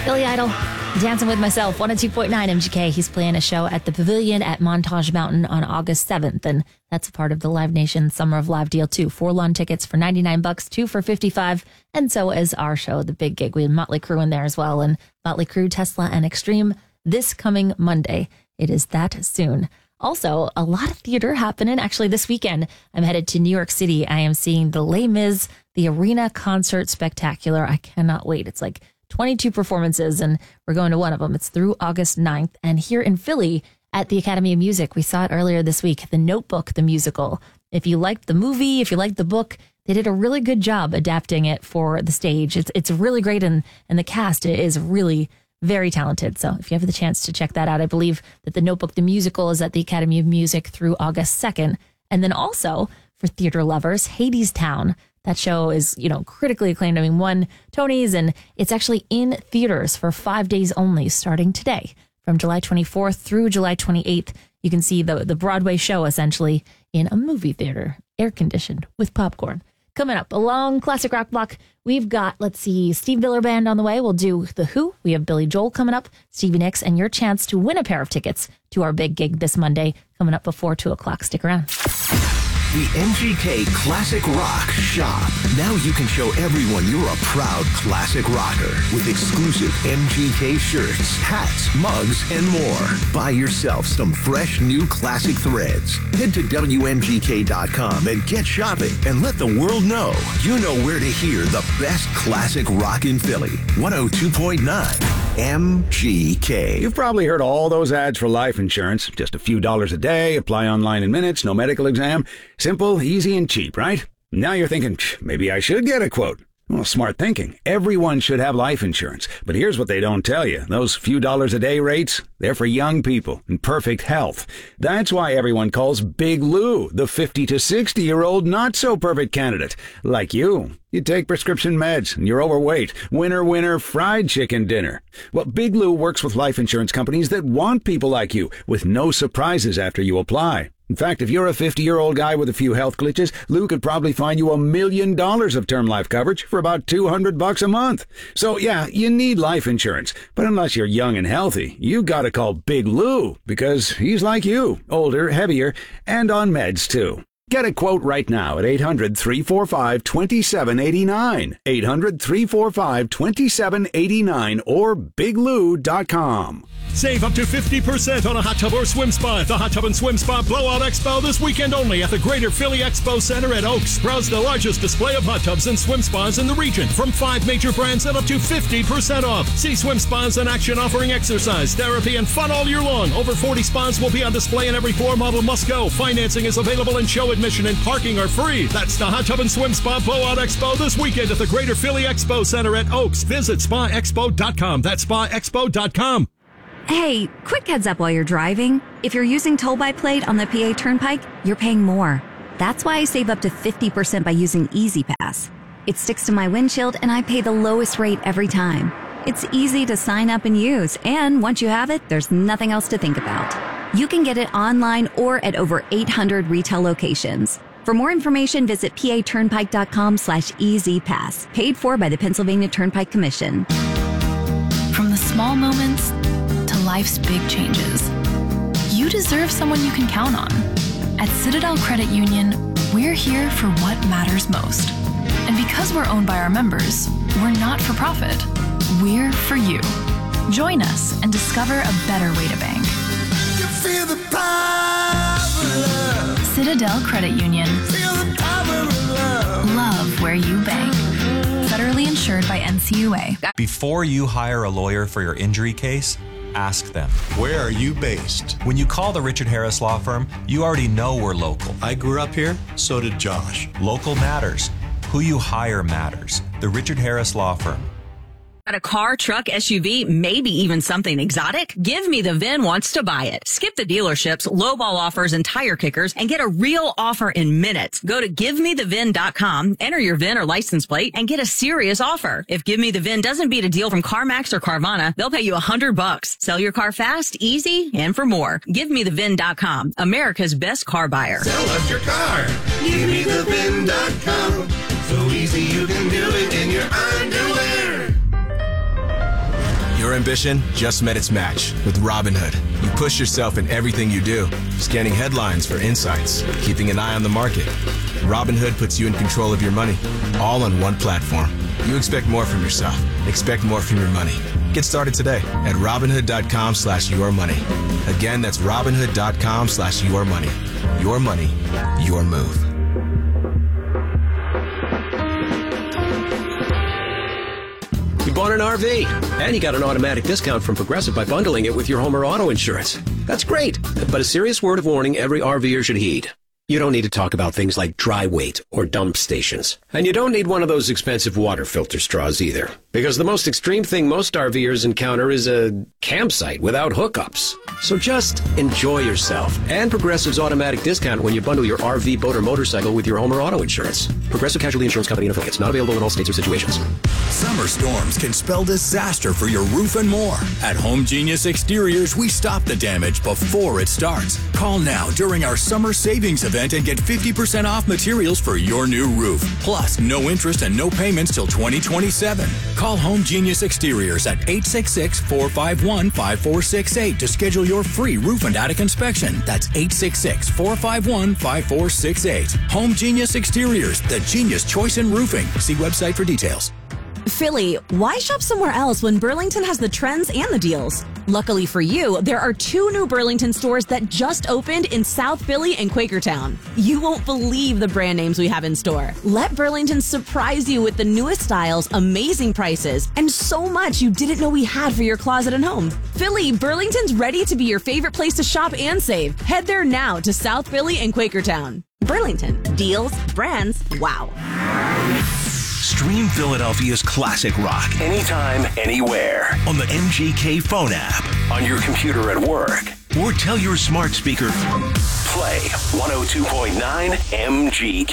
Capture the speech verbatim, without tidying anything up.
Billy Idol, Dancing With Myself, one oh two point nine M G K. He's playing a show at the Pavilion at Montage Mountain on August seventh, and that's a part of the Live Nation Summer of Live deal, too. Four lawn tickets for ninety-nine bucks, two for fifty-five, and so is our show, The Big Gig. We have Motley Crue in there as well, and Motley Crue, Tesla, and Extreme this coming Monday. It is that soon. Also, a lot of theater happening. Actually, this weekend, I'm headed to New York City. I am seeing the Les Mis, the Arena Concert Spectacular. I cannot wait. It's like twenty-two performances, and we're going to one of them. It's through August ninth. And here in Philly at the Academy of Music, we saw it earlier this week, The Notebook, the musical. If you liked the movie, if you liked the book, they did a really good job adapting it for the stage. It's it's really great, and, and the cast is really very talented. So if you have the chance to check that out, I believe that The Notebook, the musical, is at the Academy of Music through August second. And then also, for theater lovers, Hadestown. That show is, you know, critically acclaimed. I mean, won Tonys, and it's actually in theaters for five days only, starting today. From July twenty-fourth through July twenty-eighth, you can see the, the Broadway show, essentially, in a movie theater, air-conditioned, with popcorn. Coming up, a long classic rock block. We've got, let's see, Steve Miller Band on the way. We'll do The Who. We have Billy Joel coming up, Stevie Nicks, and your chance to win a pair of tickets to our big gig this Monday, coming up before two o'clock. Stick around. The M G K Classic Rock Shop. Now you can show everyone you're a proud classic rocker with exclusive M G K shirts, hats, mugs, and more. Buy yourself some fresh new classic threads. Head to W M G K dot com and get shopping, and let the world know you know where to hear the best classic rock in Philly. one oh two point nine M G K. You've probably heard all those ads for life insurance. Just a few dollars a day, apply online in minutes, no medical exam. Simple, easy, and cheap, right? Now you're thinking, maybe I should get a quote. Well, smart thinking. Everyone should have life insurance. But here's what they don't tell you. Those few dollars a day rates, they're for young people in perfect health. That's why everyone calls Big Lou the fifty to sixty-year-old not-so-perfect candidate. Like you. You take prescription meds, and you're overweight. Winner, winner, fried chicken dinner. Well, Big Lou works with life insurance companies that want people like you, with no surprises after you apply. In fact, if you're a fifty-year-old guy with a few health glitches, Lou could probably find you a million dollars of term life coverage for about two hundred bucks a month. So, yeah, you need life insurance. But unless you're young and healthy, you gotta call Big Lou, because he's like you, older, heavier, and on meds, too. Get a quote right now at eight hundred, three four five, two seven eight nine, eight hundred, three four five, two seven eight nine, or big lou dot com. Save up to fifty percent on a hot tub or swim spa at the Hot Tub and Swim Spa Blowout Expo this weekend only at the Greater Philly Expo Center at Oaks. Browse the largest display of hot tubs and swim spas in the region from five major brands at up to fifty percent off. See swim spas in action offering exercise, therapy, and fun all year long. Over forty spas will be on display and every floor model must go. Financing is available and show admission and parking are free. That's the Hot Tub and Swim Spa Blowout Expo this weekend at the Greater Philly Expo Center at Oaks. Visit spa expo dot com. That's spa expo dot com. Hey, quick heads up while you're driving. If you're using Toll by Plate on the P A Turnpike, you're paying more. That's why I save up to fifty percent by using Easy Pass. It sticks to my windshield and I pay the lowest rate every time. It's easy to sign up and use, and once you have it, there's nothing else to think about. You can get it online or at over eight hundred retail locations. For more information, visit paturnpike.com slash easypass. Paid for by the Pennsylvania Turnpike Commission. From the small moments to life's big changes, you deserve someone you can count on. At Citadel Credit Union, we're here for what matters most. And because we're owned by our members, we're not for profit. We're for you. Join us and discover a better way to bank. You feel the power of love. Citadel Credit Union. Feel the power of love. Love where you bank. Federally insured by N C U A. Before you hire a lawyer for your injury case, ask them. Where are you based? When you call the Richard Harris Law Firm, you already know we're local. I grew up here, so did Josh. Local matters. Who you hire matters. The Richard Harris Law Firm. Got a car, truck, S U V, maybe even something exotic? Give Me the V I N wants to buy it. Skip the dealerships, lowball offers, and tire kickers, and get a real offer in minutes. Go to give me the V I N dot com, enter your V I N or license plate, and get a serious offer. If Give Me the V I N doesn't beat a deal from CarMax or Carvana, they'll pay you a hundred bucks. Sell your car fast, easy, and for more. give me the V I N dot com, America's best car buyer. Sell us your car. give me the V I N dot com. So easy you can do it in your underwear. ambition just met its match with Robinhood. You push yourself in everything you do, scanning headlines for insights, keeping an eye on the market. Robinhood puts you in control of your money, all on one platform. You expect more from yourself. Expect more from your money. Get started today at Robinhood.com slash your money. Again, that's Robinhood.com slash your money. Your money, your move. You bought an R V, and you got an automatic discount from Progressive by bundling it with your home or auto insurance. That's great, but a serious word of warning every RVer should heed. You don't need to talk about things like dry weight or dump stations. And you don't need one of those expensive water filter straws either. Because the most extreme thing most RVers encounter is a campsite without hookups. So just enjoy yourself and Progressive's automatic discount when you bundle your R V, boat, or motorcycle with your home or auto insurance. Progressive Casualty Insurance Company and affiliates. Not available in all states or situations. Summer storms can spell disaster for your roof and more. At Home Genius Exteriors, we stop the damage before it starts. Call now during our summer savings event and get fifty percent off materials for your new roof. Plus, no interest and no payments till twenty twenty-seven. Call Home Genius Exteriors at eight six six, four five one, five four six eight to schedule your free roof and attic inspection. That's eight six six, four five one, five four six eight. Home Genius Exteriors, the genius choice in roofing. See website for details. Philly, why shop somewhere else when Burlington has the trends and the deals? Luckily for you, there are two new Burlington stores that just opened in South Philly and Quakertown. You won't believe the brand names we have in store. Let Burlington surprise you with the newest styles, amazing prices, and so much you didn't know we had for your closet and home. Philly, Burlington's ready to be your favorite place to shop and save. Head there now to South Philly and Quakertown. Burlington, deals, brands, wow. Stream Philadelphia's classic rock anytime, anywhere on the M G K phone app, on your computer at work, or tell your smart speaker, play one oh two point nine M G K.